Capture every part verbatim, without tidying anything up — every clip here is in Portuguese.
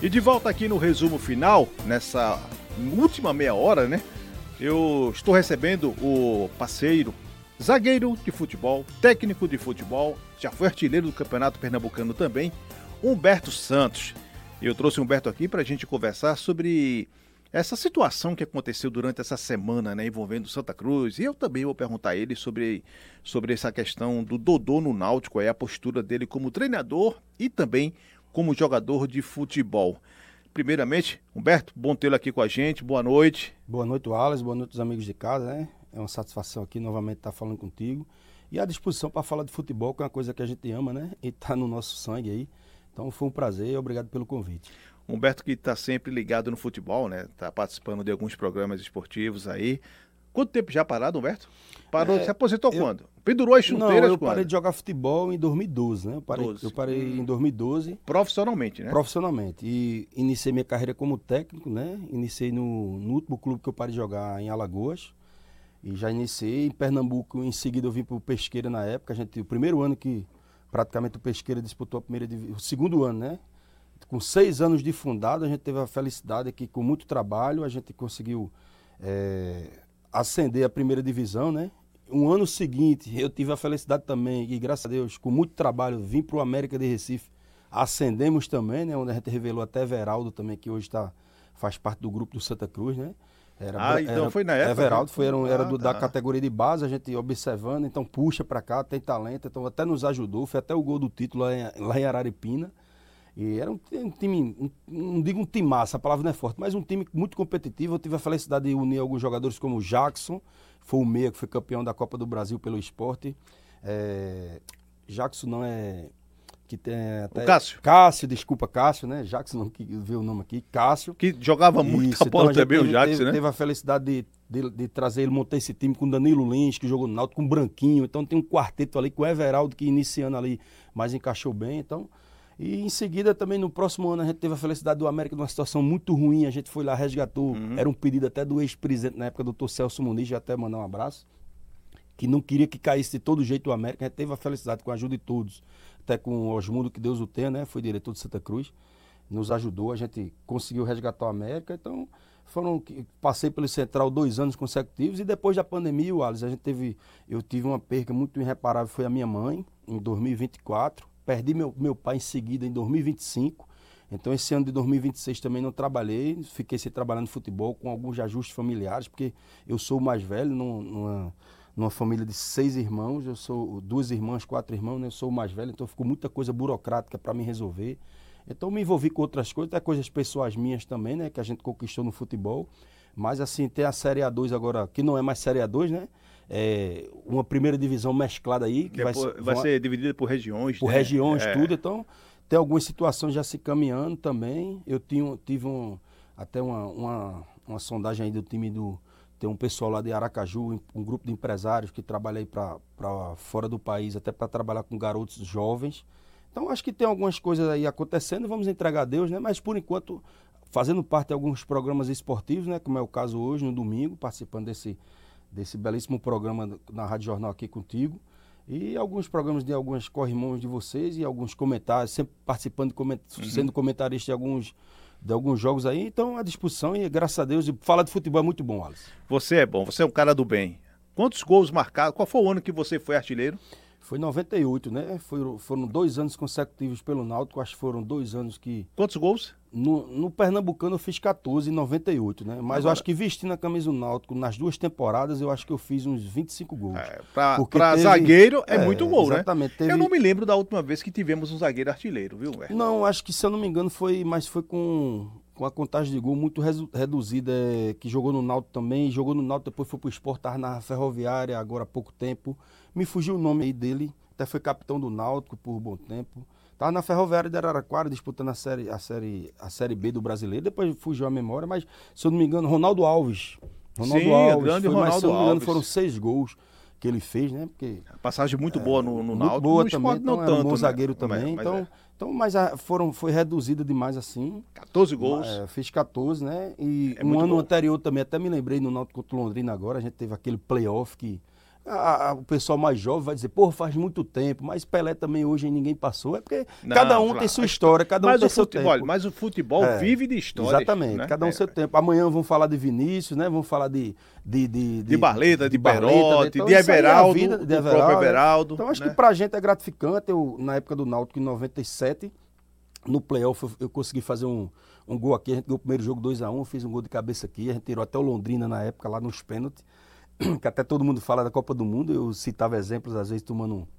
E de volta aqui no resumo final, nessa última meia hora, né? Eu estou recebendo o parceiro, zagueiro de futebol, técnico de futebol, já foi artilheiro do Campeonato Pernambucano também, Humberto Santos. Eu trouxe o Humberto aqui para a gente conversar sobre essa situação que aconteceu durante essa semana, né, envolvendo Santa Cruz. E eu também vou perguntar a ele sobre, sobre essa questão do Dodô no Náutico, é a postura dele como treinador e também como jogador de futebol. Primeiramente, Humberto, bom tê-lo aqui com a gente, boa noite. Boa noite, Wallace, boa noite aos amigos de casa, né? É uma satisfação aqui novamente estar falando contigo. E à disposição para falar de futebol, que é uma coisa que a gente ama, né? E está no nosso sangue aí. Então foi um prazer e obrigado pelo convite. Humberto que está sempre ligado no futebol, né? Está participando de alguns programas esportivos aí. Quanto tempo já parado, Humberto? Parou, é, se apossentou eu, quando? Pendurou as chuteiras Não, eu quando? parei de jogar futebol em dois mil e doze, né? Eu parei, eu parei hum. em dois mil e doze. Profissionalmente, né? Profissionalmente. E iniciei minha carreira como técnico, né? Iniciei no, no último clube que eu parei de jogar em Alagoas. E já iniciei em Pernambuco, em seguida eu vim para o Pesqueira na época. A gente, o primeiro ano que praticamente o Pesqueira disputou a primeira divisão, o segundo ano, né? Com seis anos de fundado, a gente teve a felicidade que com muito trabalho a gente conseguiu é, ascender a primeira divisão, né? Um ano seguinte, eu tive a felicidade também, e graças a Deus, com muito trabalho, vim para o América de Recife, ascendemos também, né? Onde a gente revelou até Everaldo também, que hoje tá, faz parte do grupo do Santa Cruz, né? Era, ah, então era, foi na época? Everaldo foi, era, era ah, do, tá. da categoria de base, a gente observando, então puxa para cá, tem talento, então até nos ajudou, foi até o gol do título lá em, lá em Araripina. E era um, um time, um, não digo um time massa, a palavra não é forte, mas um time muito competitivo. Eu tive a felicidade de unir alguns jogadores como o Jackson, foi o meia que foi campeão da Copa do Brasil pelo esporte. É, Jackson não é... que tem até, o Cássio. Cássio, desculpa, Cássio, né? Jackson não que viu o nome aqui, Cássio. Que jogava muito Isso, a bola então, também, teve, o Jackson, teve, né? Teve a felicidade de, de, de trazer ele, montar esse time com Danilo Lins, que jogou no Náutico, com Branquinho. Então tem um quarteto ali com o Everaldo, que iniciando ali, mas encaixou bem, então... E em seguida também no próximo ano a gente teve a felicidade do América numa situação muito ruim, a gente foi lá, resgatou, uhum. Era um pedido até do ex-presidente na época, doutor Celso Muniz, já até mandar um abraço, que não queria que caísse de todo jeito o América, a gente teve a felicidade com a ajuda de todos, até com o Osmundo, que Deus o tenha, né, foi diretor de Santa Cruz, nos ajudou, a gente conseguiu resgatar o América, então foram, passei pelo Central dois anos consecutivos e depois da pandemia, o Alisson, a gente teve, eu tive uma perca muito irreparável, foi a minha mãe, em dois mil e vinte e quatro, perdi meu, meu pai em seguida, em dois mil e vinte e cinco. Então, esse ano de dois mil e vinte e seis também não trabalhei. Fiquei sem trabalhar no futebol, com alguns ajustes familiares, porque eu sou o mais velho numa, numa família de seis irmãos. Eu sou duas irmãs, quatro irmãos, né? Eu sou o mais velho, então ficou muita coisa burocrática para me resolver. Então, me envolvi com outras coisas, até coisas pessoais minhas também, né? Que a gente conquistou no futebol. Mas, assim, tem a Série A dois agora, que não é mais Série A dois, né? É uma primeira divisão mesclada aí. Que vai, vai, vai ser dividida por regiões, Por né? regiões, é. tudo. Então, tem algumas situações já se caminhando também. Eu tinha, tive um, até uma, uma, uma sondagem aí do time do... Tem um pessoal lá de Aracaju, um grupo de empresários que trabalha aí para fora do país, até para trabalhar com garotos jovens. Então, acho que tem algumas coisas aí acontecendo, vamos entregar a Deus, né? Mas, por enquanto, fazendo parte de alguns programas esportivos, né? Como é o caso hoje, no domingo, participando desse... desse belíssimo programa na Rádio Jornal aqui contigo, e alguns programas de alguns corrimãos de vocês e alguns comentários, sempre participando, de coment... uhum. sendo comentarista de alguns, de alguns jogos aí, então à disposição e graças a Deus, falar de futebol é muito bom, Alisson. Você é bom, você é um cara do bem. Quantos gols marcados? Qual foi o ano que você foi artilheiro? Foi em noventa e oito, né? Foi, foram dois anos consecutivos pelo Náutico, acho que foram dois anos que... Quantos gols? No, no Pernambucano eu fiz catorze em noventa e oito, né? Mas Agora... eu acho que vestindo a camisa do Náutico, nas duas temporadas, eu acho que eu fiz uns vinte e cinco gols. É, pra pra teve... zagueiro é, é muito gol, exatamente, né? Teve... Eu não me lembro da última vez que tivemos um zagueiro artilheiro, viu, velho? Não, acho que se eu não me engano foi, mas foi com, com a contagem de gol muito resu, reduzida, é, que jogou no Náutico também, jogou no Náutico, depois foi pro Sport, tava na Ferroviária agora há pouco tempo. Me fugiu o nome aí dele, até foi capitão do Náutico por um bom tempo. Estava na Ferroviária de Araraquara disputando a série, a, série, a série B do Brasileiro, depois fugiu a memória, mas se eu não me engano, Ronaldo Alves. Ronaldo Sim, Alves, grande foi, Ronaldo mas se eu não me engano Alves. Foram seis gols que ele fez, né? Porque, passagem muito boa no, no muito Náutico. boa no também, esporte, então não era um tanto, bom né? zagueiro também, mas, mas então, é. então, mas a, foram, foi reduzida demais assim. catorze gols. É, fiz catorze, né? E é um ano bom. anterior também, até me lembrei no Náutico contra o Londrina agora, a gente teve aquele playoff que A, a, o pessoal mais jovem vai dizer, porra, faz muito tempo, mas Pelé também hoje ninguém passou. É porque Não, cada um claro. tem sua história, cada um mas tem o seu futebol, tempo. Mas o futebol É, vive de histórias. Exatamente, Né? cada um é, seu tempo. Amanhã vamos falar de Vinícius, né? Vamos falar de... De, de, De Barleta, de, de Barleta, Perotti, né? Então, de isso aí é a Everaldo, vida, do de Everaldo, próprio né? Everaldo. Então acho né? que pra gente é gratificante. Eu, na época do Náutico, em noventa e sete, no playoff, eu, eu consegui fazer um, um gol aqui. A gente ganhou o primeiro jogo dois a um, eu fiz um gol de cabeça aqui. A gente tirou até o Londrina na época, lá nos pênaltis. Que até todo mundo fala da Copa do Mundo. Eu citava exemplos, às vezes, tomando um,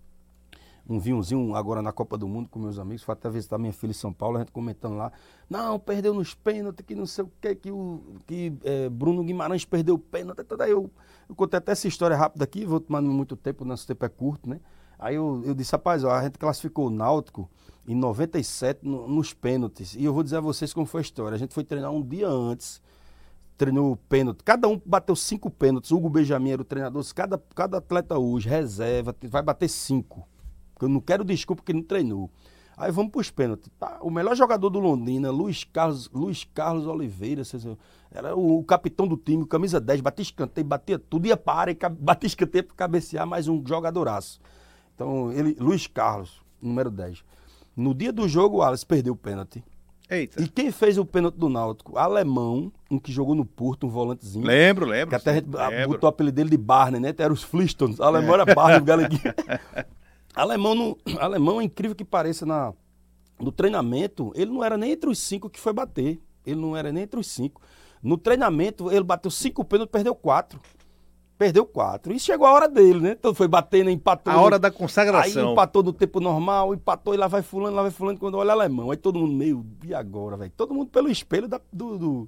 um vinhozinho agora na Copa do Mundo com meus amigos. Fui até visitar minha filha em São Paulo, a gente comentando lá. Não, perdeu nos pênaltis, que não sei o que, que, o, que é, Bruno Guimarães perdeu o pênalti. Daí eu, eu contei até essa história rápida aqui, vou tomando muito tempo, o nosso tempo é curto, né? Aí eu, eu disse, rapaz, ó, a gente classificou o Náutico em noventa e sete no, nos pênaltis. E eu vou dizer a vocês como foi a história. A gente foi treinar um dia antes, treinou pênalti. Cada um bateu cinco pênaltis. Hugo Benjamin era o treinador. Cada, cada atleta hoje, reserva, vai bater cinco. Porque eu não quero desculpa porque não treinou. Aí vamos para os pênaltis. Tá, o melhor jogador do Londrina, Luiz Carlos, Luiz Carlos Oliveira, era o, o capitão do time, camisa dez, batia escanteio, batia tudo, ia para e batia escanteio para cabecear mais um jogadoraço. Então, ele, Luiz Carlos, número dez. No dia do jogo, o Alisson perdeu o pênalti. Eita. E quem fez o pênalti do Náutico? Alemão, um que jogou no Porto, um volantezinho. Lembro, lembro. Que até a gente lembro. botou o apelido dele de Barney, né? Era os Flintstones. Alemão é. Era Barney, o Galeguinho. Alemão, no, alemão, é incrível que pareça, na, no treinamento, ele não era nem entre os cinco que foi bater. Ele não era nem entre os cinco. No treinamento, ele bateu cinco pênaltis, perdeu quatro. Perdeu quatro. E chegou a hora dele, né? Então foi batendo, empatou. A hora da consagração. Aí empatou no tempo normal, empatou e lá vai fulano, lá vai fulano, quando olha alemão. Aí todo mundo meio, e agora, velho? Todo mundo pelo espelho da, do, do,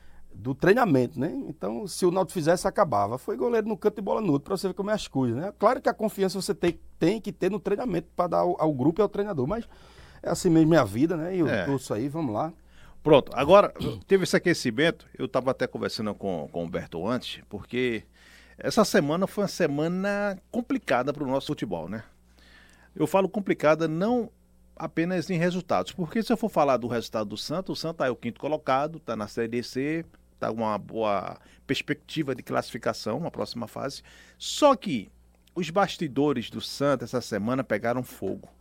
do treinamento, né? Então, se o Náutico fizesse, acabava. Foi goleiro no canto e bola no outro, pra você ver como é as coisas, né? Claro que a confiança você tem, tem que ter no treinamento pra dar ao, ao grupo e ao treinador, mas é assim mesmo minha vida, né? E eu É. torço aí, vamos lá. Pronto, agora, teve esse aquecimento, eu estava até conversando com, com o Humberto antes, porque essa semana foi uma semana complicada para o nosso futebol, né? Eu falo complicada não apenas em resultados, porque se eu for falar do resultado do Santos, o Santos é o quinto colocado, está na Série C, está com uma boa perspectiva de classificação na próxima fase, só que os bastidores do Santos essa semana pegaram fogo.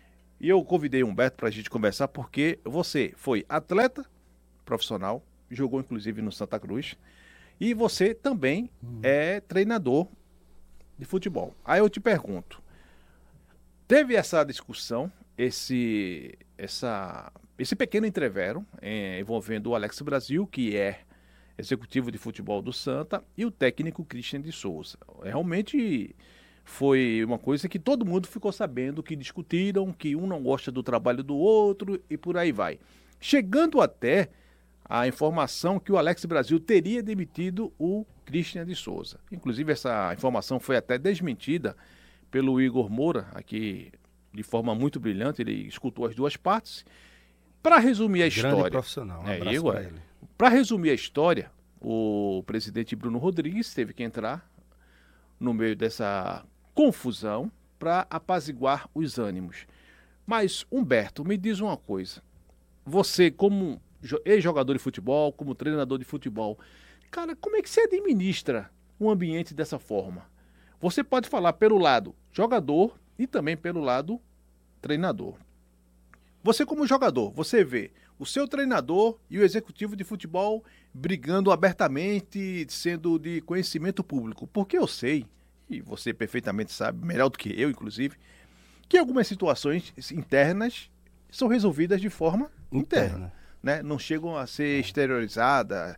E eu convidei o Humberto para a gente conversar porque você foi atleta profissional, jogou inclusive no Santa Cruz, e você também hum. é treinador de futebol. Aí eu te pergunto, teve essa discussão, esse, essa, esse pequeno entrevero é, envolvendo o Alex Brasil, que é executivo de futebol do Santa, e o técnico Christian de Souza. Realmente foi uma coisa que todo mundo ficou sabendo, que discutiram, que um não gosta do trabalho do outro e por aí vai. Chegando até a informação que o Alex Brasil teria demitido o Christian de Souza. Inclusive essa informação foi até desmentida pelo Igor Moura, aqui de forma muito brilhante, ele escutou as duas partes. Para resumir a Grande história... profissional, um é, abraço Igor, para ele. Para resumir a história, o presidente Bruno Rodrigues teve que entrar no meio dessa confusão para apaziguar os ânimos. Mas, Humberto, me diz uma coisa. Você, como ex-jogador de futebol, como treinador de futebol, cara, como é que você administra um ambiente dessa forma? Você pode falar pelo lado jogador e também pelo lado treinador. Você, como jogador, você vê o seu treinador e o executivo de futebol brigando abertamente, sendo de conhecimento público. Porque eu sei, e você perfeitamente sabe, melhor do que eu, inclusive, que algumas situações internas são resolvidas de forma interna. interna né? Não chegam a ser exteriorizadas,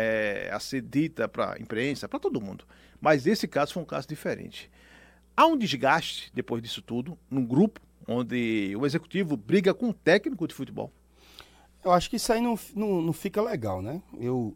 é, a ser dita para a imprensa, para todo mundo. Mas esse caso foi um caso diferente. Há um desgaste, depois disso tudo, num grupo onde o executivo briga com o técnico de futebol. Eu acho que isso aí não, não, não fica legal, né? Eu,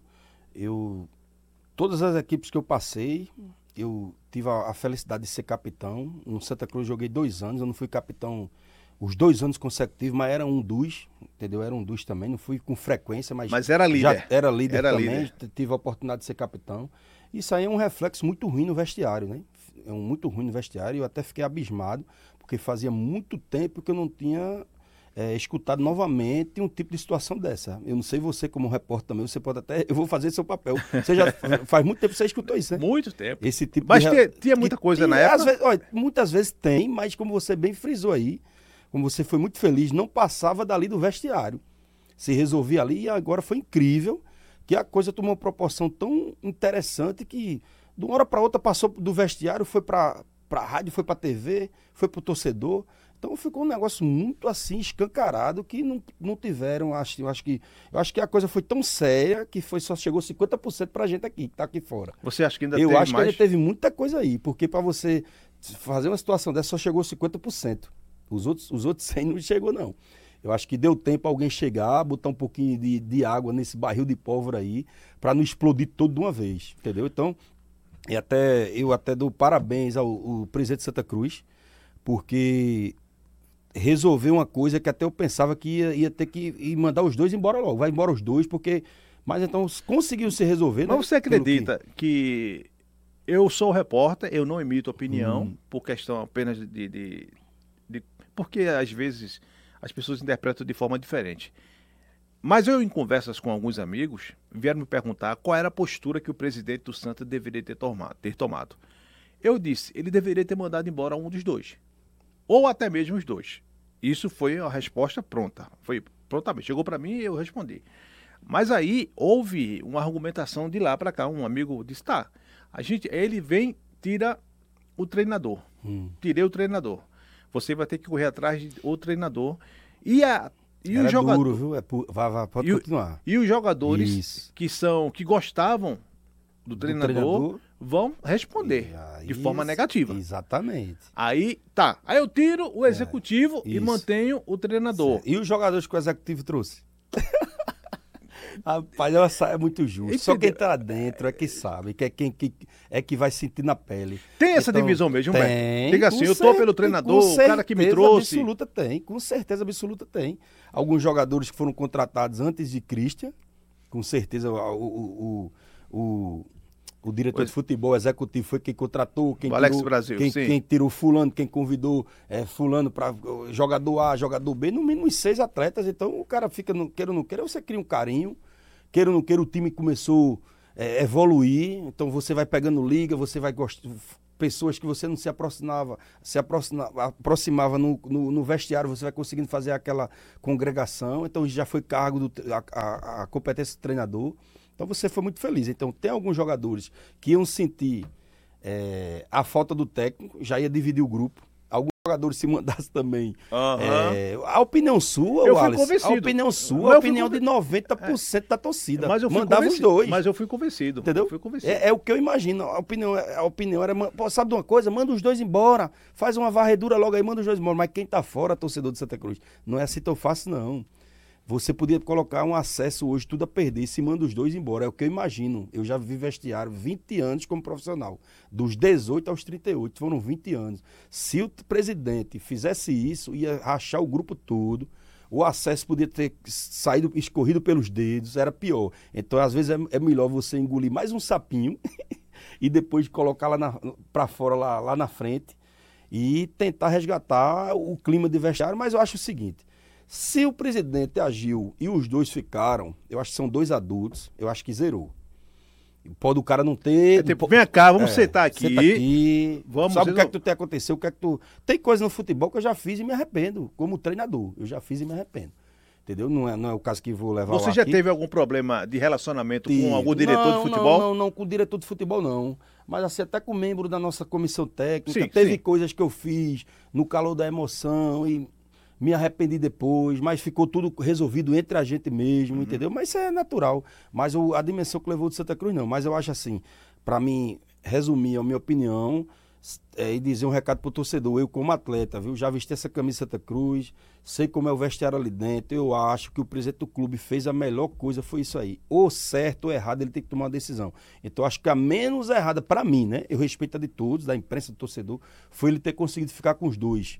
eu, todas as equipes que eu passei, eu tive a, a felicidade de ser capitão. No Santa Cruz joguei dois anos, eu não fui capitão os dois anos consecutivos, mas era um dos, entendeu? Era um dos também, não fui com frequência, mas... Mas era líder. Já era líder era também, líder. Tive a oportunidade de ser capitão. Isso aí é um reflexo muito ruim no vestiário, né? É um muito ruim no vestiário, eu até fiquei abismado, porque fazia muito tempo que eu não tinha é, escutado novamente um tipo de situação dessa. Eu não sei você como repórter também, você pode até, eu vou fazer seu papel. Você já faz muito tempo que você escutou isso, né? Muito tempo. Esse tipo mas de, tinha, tinha muita coisa tinha, na época? Às vezes, olha, muitas vezes tem, mas como você bem frisou aí, como você foi muito feliz, não passava dali do vestiário. Se resolvia ali e agora foi incrível que a coisa tomou uma proporção tão interessante que de uma hora para outra passou do vestiário, foi para a rádio, foi para a T V, foi para o torcedor. Então ficou um negócio muito assim escancarado que não, não tiveram, acho, eu acho que eu acho que a coisa foi tão séria que foi, só chegou cinquenta por cento para a gente aqui, que está aqui fora. Você acha que ainda eu teve acho mais? que ainda teve muita coisa aí, porque para você fazer uma situação dessa só chegou cinquenta por cento. Os outros, os outros cem não chegou, não. Eu acho que deu tempo alguém chegar, botar um pouquinho de, de água nesse barril de pólvora aí, para não explodir todo de uma vez, entendeu? Então, e até, eu até dou parabéns ao, ao presidente de Santa Cruz, porque resolveu uma coisa que até eu pensava que ia, ia ter que ir mandar os dois embora logo. Vai embora os dois, porque... Mas então conseguiu se resolver, Mas né? você acredita que... que eu sou repórter, eu não emito opinião, hum. por questão apenas de... de... de... Porque às vezes as pessoas interpretam de forma diferente. Mas eu, em conversas com alguns amigos, vieram me perguntar qual era a postura que o presidente do Santa deveria ter tomado. Ter tomado. Eu disse, ele deveria ter mandado embora um dos dois. Ou até mesmo os dois. Isso foi a resposta pronta. Foi prontamente. Chegou para mim e eu respondi. Mas aí houve uma argumentação de lá para cá. Um amigo disse, tá, a gente, ele vem, tira o treinador. Hum. Tirei o treinador. Você vai ter que correr atrás de outro treinador. E, a, e Era os jogadores. Duro, viu? É pu... vai, vai, pode e, continuar. E os jogadores que, são, que gostavam do, do treinador, treinador vão responder aí, de forma negativa. Exatamente. Aí, tá. Aí eu tiro o executivo é, e mantenho o treinador. Certo. E os jogadores que o executivo trouxe? Rapaz, é muito justo. Entendeu? Só quem tá dentro é que sabe, que é quem que, é que vai sentir na pele. Tem essa então, divisão mesmo, Humberto? Tem. Diga assim, eu tô pelo treinador, o cara que me trouxe. Com certeza absoluta tem, com certeza absoluta tem. Alguns jogadores que foram contratados antes de Christian, com certeza o, o, o, o, o diretor pois. de futebol executivo foi quem contratou, quem, Alex tirou, Brasil, quem, sim. quem tirou fulano, quem convidou é, fulano para jogador A, jogador B, no mínimo uns seis atletas. Então o cara fica, no, queira ou não queira, você cria um carinho. Queira ou não queira, o time começou a é, evoluir, então você vai pegando liga, você vai gostar, pessoas que você não se aproximava, se aproximava, aproximava no, no, no vestiário, você vai conseguindo fazer aquela congregação, então já foi cargo do, a, a, a competência do treinador, então você foi muito feliz. Então tem alguns jogadores que iam sentir é, a falta do técnico, já ia dividir o grupo. Jogadores se mandasse também. Uhum. É, a opinião sua, eu Wallace, fui convencido. A opinião sua, a opinião de noventa por cento é. da torcida. Mas eu fui mandava os dois. Mas eu fui convencido. Entendeu? Eu fui convencido. É, é o que eu imagino. A opinião, a opinião era, pô, sabe de uma coisa? Manda os dois embora. Faz uma varredura logo aí, manda os dois embora. Mas quem tá fora, torcedor de Santa Cruz, não é assim tão fácil, não. Você podia colocar um acesso hoje, tudo a perder, se manda os dois embora. É o que eu imagino. Eu já vi vestiário vinte anos como profissional. Dos dezoito aos trinta e oito, foram vinte anos. Se o presidente fizesse isso, ia rachar o grupo todo. O acesso podia ter saído, escorrido pelos dedos, era pior. Então, às vezes, é, é melhor você engolir mais um sapinho e depois colocar lá na, pra fora, lá, lá na frente, e tentar resgatar o clima de vestiário. Mas eu acho o seguinte... Se o presidente agiu e os dois ficaram, eu acho que são dois adultos, eu acho que zerou. Pode o cara não ter... É tipo, vem cá, vamos é, sentar aqui. Senta aqui. Vamos, sabe o que é que tu tem acontecido? O que é que tu... Tem coisa no futebol que eu já fiz e me arrependo, como treinador. Eu já fiz e me arrependo. Entendeu? Não é, não é o caso que vou levar Você lá já aqui. Teve algum problema de relacionamento Tive. com algum diretor não, de futebol? Não, não, não, com o diretor de futebol não. Mas assim, até com membro da nossa comissão técnica. Sim, teve sim. coisas que eu fiz no calor da emoção e... Me arrependi depois, mas ficou tudo resolvido entre a gente mesmo, uhum. entendeu? Mas isso é natural. Mas o, a dimensão que levou de Santa Cruz, não. Mas eu acho assim, para mim, resumir a minha opinião é, e dizer um recado pro torcedor, eu como atleta, viu? Já vesti essa camisa de Santa Cruz, sei como é o vestiário ali dentro, eu acho que o presidente do clube fez a melhor coisa, foi isso aí. Ou certo ou errado, ele tem que tomar uma decisão. Então, acho que a menos errada, para mim, né? Eu respeito a de todos, da imprensa, do torcedor, foi ele ter conseguido ficar com os dois.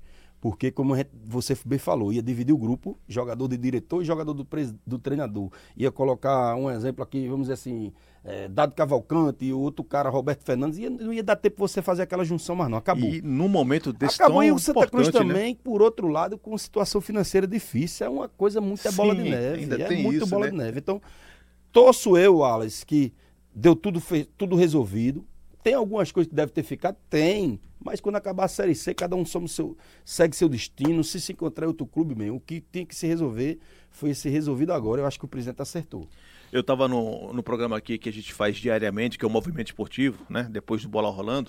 Porque, como a gente- você bem falou, ia dividir o grupo, jogador de diretor e jogador do, pres- do treinador. Ia colocar um exemplo aqui, vamos dizer assim, é, Dado Cavalcante e o outro cara, Roberto Fernandes, ia, não ia dar tempo você fazer aquela junção mais não, acabou. E num momento desse Acabou tão e o Santa Cruz importante, né? também, por outro lado, com situação financeira difícil, é uma coisa muito é bola de Sim, neve, ainda é tem muito isso, bola né? de neve. Então, torço eu, Wallace, que deu tudo, fe- tudo resolvido. Tem algumas coisas que devem ter ficado? Tem. Mas quando acabar a Série C, cada um some seu, segue seu destino. Se se encontrar em outro clube mesmo, o que tem que se resolver foi ser resolvido agora. Eu acho que o presidente acertou. Eu estava no, no programa aqui que a gente faz diariamente, que é o Movimento Esportivo, né? Depois do Bola Rolando.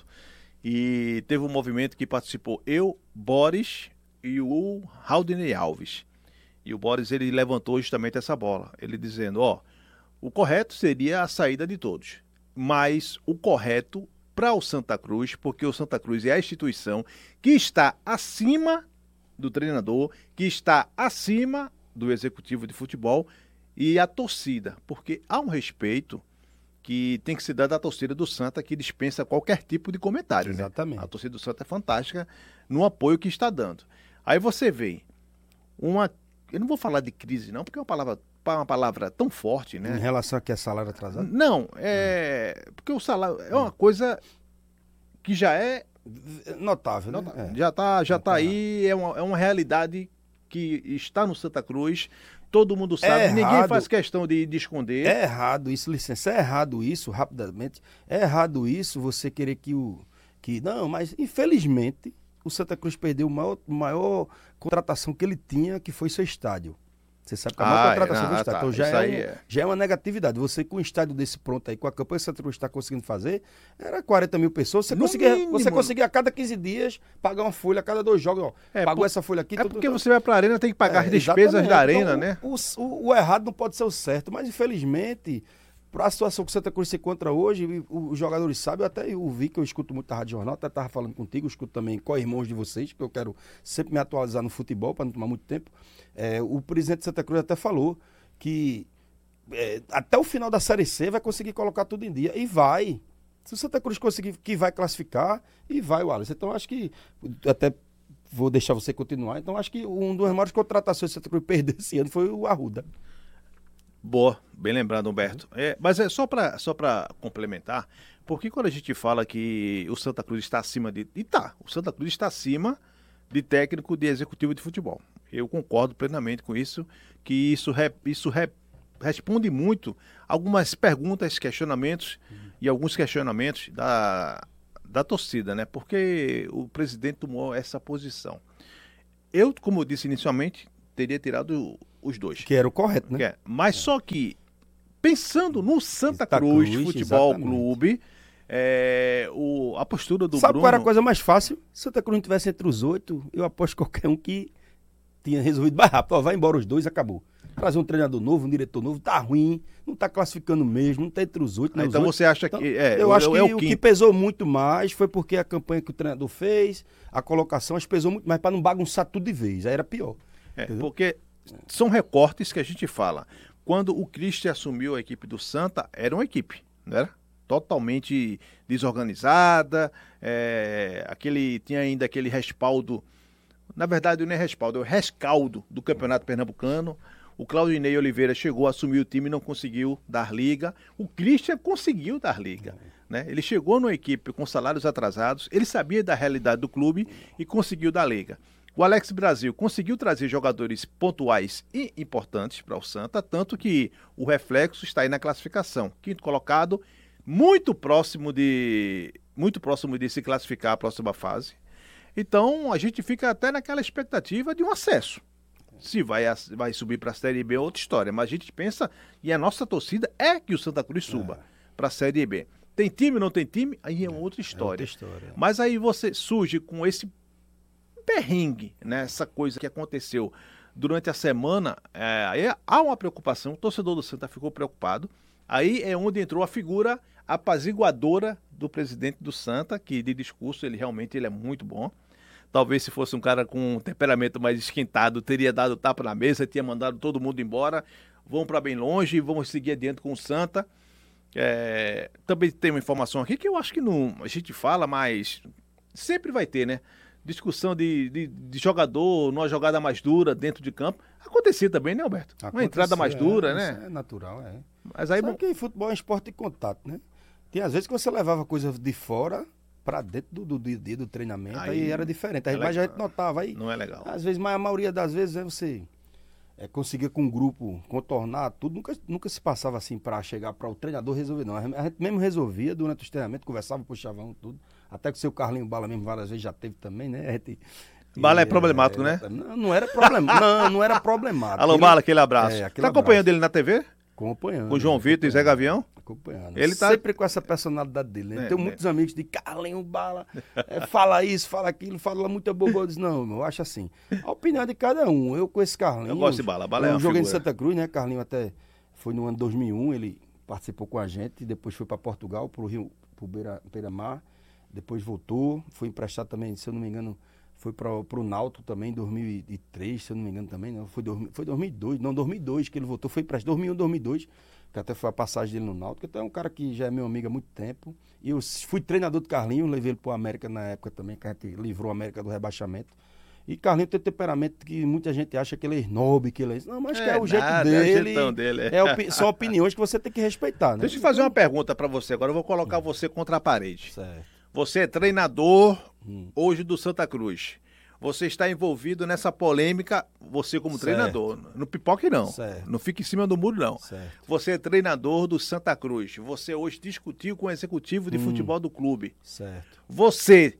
E teve um movimento que participou eu, Boris e o Haldinei Alves. E o Boris, ele levantou justamente essa bola. Ele dizendo, ó, o correto seria a saída de todos. Mas o correto para o Santa Cruz, porque o Santa Cruz é a instituição que está acima do treinador, que está acima do executivo de futebol e a torcida, porque há um respeito que tem que se dar da torcida do Santa, que dispensa qualquer tipo de comentário. Exatamente. Né? A torcida do Santa é fantástica no apoio que está dando. Aí você vê uma... Eu não vou falar de crise não, porque é uma palavra, uma palavra tão forte, né? Em relação a que é salário atrasado? Não, é... Porque o salário é uma coisa que já é... Notável, né? É. Já está já tá aí, é uma, é uma realidade que está no Santa Cruz, todo mundo sabe, É ninguém errado. faz questão de, de esconder. É errado isso, licença, é errado isso, rapidamente, é errado isso você querer que o... Que, não, mas infelizmente o Santa Cruz perdeu a maior, maior contratação que ele tinha, que foi seu estádio. Você sabe que a maior Ah, contratação é, do ah, estádio. tá. Então já Isso é, aí um- é. já é uma negatividade. Você com um estádio desse pronto aí, com a campanha que o Santa Cruz está conseguindo fazer, era quarenta mil pessoas. Você No conseguia, mínimo. você conseguia a cada quinze dias pagar uma folha, a cada dois jogos. Ó, É, pagou por- essa folha aqui. É tudo- porque tudo- você vai pra arena, tem que pagar é, as despesas exatamente. da arena, Então, né? O, o- o errado não pode ser o certo, mas infelizmente, para a situação que o Santa Cruz se encontra hoje, e o- os jogadores sabem, eu até eu vi que eu escuto muito a Rádio Jornal, até estava falando contigo, eu escuto também co-irmãos de vocês, que eu quero sempre me atualizar no futebol, para não tomar muito tempo. É, o presidente de Santa Cruz até falou que é, até o final da Série C vai conseguir colocar tudo em dia, e vai. Se o Santa Cruz conseguir, que vai classificar, e vai, Wallace. Então, acho que, até vou deixar você continuar, então acho que uma das maiores contratações que o Santa Cruz perdeu esse ano foi o Arruda. Boa, bem lembrado, Humberto. É, mas é só para só para complementar, porque quando a gente fala que o Santa Cruz está acima de... E tá, o Santa Cruz está acima de técnico de executivo de futebol. Eu concordo plenamente com isso, que isso, re, isso re, responde muito algumas perguntas, questionamentos uhum. e alguns questionamentos da, da torcida, né? Porque o presidente tomou essa posição. Eu, como eu disse inicialmente, teria tirado os dois. Que era o correto, né? É, mas é. Só que, pensando no Santa Cruz, Cruz Futebol exatamente. Clube, é, o, a postura do Sabe Bruno... qual era a coisa mais fácil? Se Santa Cruz não tivesse entre os oito, eu aposto qualquer um que tinha resolvido mais rápido. Ó, vai embora os dois, acabou. Trazer um treinador novo, um diretor novo, tá ruim, não tá classificando mesmo, não tá entre os oito. Né, ah, então os oito. você acha então, que... É, eu é, acho que é o, o que pesou muito mais foi porque a campanha que o treinador fez, a colocação, acho que pesou muito mais para não bagunçar tudo de vez. Aí era pior. É, porque são recortes que a gente fala. Quando o Christian assumiu a equipe do Santa, era uma equipe, não era? Totalmente desorganizada, é, aquele, tinha ainda aquele respaldo, na verdade não é respaldo, é o rescaldo do Campeonato Pernambucano. O Claudinei Oliveira chegou a assumir o time e não conseguiu dar liga. O Christian conseguiu dar liga. Né? Ele chegou numa equipe com salários atrasados, ele sabia da realidade do clube e conseguiu dar liga. O Alex Brasil conseguiu trazer jogadores pontuais e importantes para o Santa, tanto que o reflexo está aí na classificação. Quinto colocado, muito próximo de, muito próximo de se classificar à próxima fase. Então, a gente fica até naquela expectativa de um acesso. Se vai, vai subir para a Série B é outra história, mas a gente pensa, e a nossa torcida é que o Santa Cruz suba é. para a Série B. Tem time ou não tem time? Aí é outra história. É outra história. Mas aí você surge com esse perrengue, né? Essa coisa que aconteceu durante a semana, é, aí há uma preocupação, o torcedor do Santa ficou preocupado. Aí é onde entrou a figura apaziguadora do presidente do Santa, que de discurso ele realmente ele é muito bom. Talvez se fosse um cara com um temperamento mais esquentado, teria dado tapa na mesa, tinha mandado todo mundo embora, vão para bem longe, vamos seguir adiante com o Santa. É, também tem uma informação aqui que eu acho que não, a gente fala, mas sempre vai ter, né? discussão de, de, de jogador numa jogada mais dura dentro de campo. Acontecia também, né, Alberto? Uma Acontecia, entrada mais dura, é, né? Isso é natural, é. Mas aí, Só bom, que futebol é um esporte de contato, né? Tem às vezes que você levava coisas de fora pra dentro do, do, do dia do treinamento, aí, Aí era diferente. Aí, é mas a legal. gente notava aí. não é legal. Às vezes, mas a maioria das vezes é você é, conseguia com um grupo contornar tudo. Nunca, nunca se passava assim pra chegar para o treinador resolver, não. A gente mesmo resolvia durante os treinamentos, conversava, puxava um, tudo. Até que o seu Carlinho Bala mesmo várias vezes já teve também, né? A gente, Bala é e, problemático, né? Não, não era problema, não, não era problemático. Alô, Ele- Bala, aquele abraço. É, aquele tá acompanhando abraço. ele na T V? Acompanhando. Com o João Vitor e Zé Gavião? Acompanhando. Ele tá- Sempre com essa personalidade dele, né? É, Tenho né? muitos amigos de Carlinho Bala, é, fala isso, fala aquilo, fala muita boba. Eu disse, não, eu acho assim. A opinião é de cada um. Eu com esse Carlinho. Eu gosto de Bala. Bala é Eu uma joguei em figura. Santa Cruz, né? Carlinho até foi no ano dois mil e um, ele participou com a gente, e depois foi para Portugal, pro Rio, pro Beira, Beira-Mar, depois voltou, foi emprestado também, se eu não me engano, foi para o Náutico também em dois mil e três, se eu não me engano também, não, foi, dois mil foi dois mil e dois, não, dois mil e dois que ele voltou, foi para dois mil e um, dois mil e dois, que até foi a passagem dele no Náutico, então é um cara que já é meu amigo há muito tempo, e eu fui treinador do Carlinho, levei ele para o América na época também, que a gente livrou o América do rebaixamento. E Carlinho tem um temperamento que muita gente acha que ele é snob, que ele é... Não, mas que é o jeito nada, é o dele. jeitão dele, é. É opi... São opiniões que você tem que respeitar, né? Deixa eu fazer uma pergunta pra você agora. Eu vou colocar você contra a parede. Certo. Você é treinador Hum. hoje do Santa Cruz. Você está envolvido nessa polêmica, você como Certo. treinador. Não pipoque, não. Certo. Não fique em cima do muro, não. Certo. Você é treinador do Santa Cruz. Você hoje discutiu com o executivo de Hum. futebol do clube. Certo. Você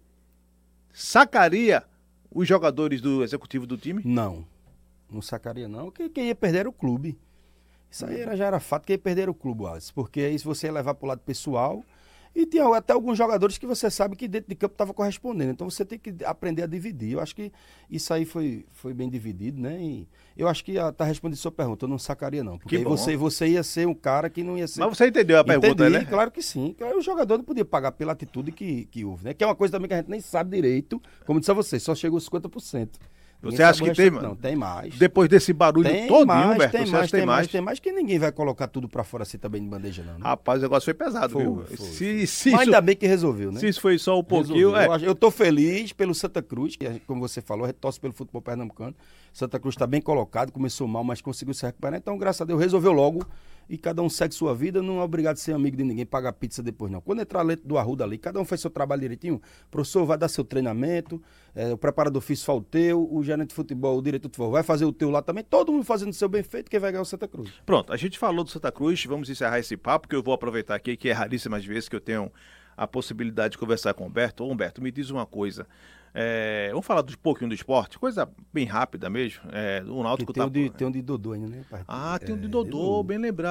sacaria os jogadores do executivo do time? Não. Não sacaria, não. Quem, quem ia perder era o clube. Isso aí era, já era fato que ia perder o clube, Wallace. Porque aí se você ia levar pro lado pessoal. E tinha até alguns jogadores que você sabe que dentro de campo estava correspondendo. Então você tem que aprender a dividir. Eu acho que isso aí foi, foi bem dividido, né? E eu acho que está respondendo a sua pergunta. Eu não sacaria, não. Porque Que aí bom. você, você ia ser um cara que não ia ser. Mas você entendeu a pergunta, Entendi, né? claro que sim. O jogador não podia pagar pela atitude que, que houve, né? Que é uma coisa também que a gente nem sabe direito. Como disse a você, só chegou cinquenta por cento. Ninguém Você acha sabe o que tem, restante, mano? Não, tem mais. Depois desse barulho Tem todo, mais, Humberto, tem você mais, acha que tem mais, tem mais, que ninguém vai colocar tudo pra fora assim também de bandeja, não. Né? Rapaz, o negócio foi pesado, Foi, viu? foi, se, se, Mas isso, ainda bem que resolveu, né? se isso foi só um pouquinho... Resolveu. É, Eu, acho- eu tô feliz pelo Santa Cruz, que como você falou, a gente torce pelo futebol pernambucano. Santa Cruz está bem colocado, começou mal, mas conseguiu se recuperar. Então, graças a Deus, resolveu logo e cada um segue sua vida, não é obrigado a ser amigo de ninguém, pagar pizza depois não. Quando entrar dentro do Arruda ali, cada um faz seu trabalho direitinho, o professor vai dar seu treinamento, é, o preparador físico faz o teu, o gerente de futebol, o diretor de futebol vai fazer o teu lá também, todo mundo fazendo o seu bem feito, quem vai ganhar é o Santa Cruz. Pronto, a gente falou do Santa Cruz, vamos encerrar esse papo, que eu vou aproveitar aqui, que é raríssimas vezes que eu tenho a possibilidade de conversar com o Humberto. Ô, Humberto, me diz uma coisa, é, vamos falar um pouquinho do esporte, coisa bem rápida mesmo, é, o Náutico Tem, tá... um de, tem um de Dodô ainda, né? pai? Ah, tem um de É, Dodô, bem lembrado.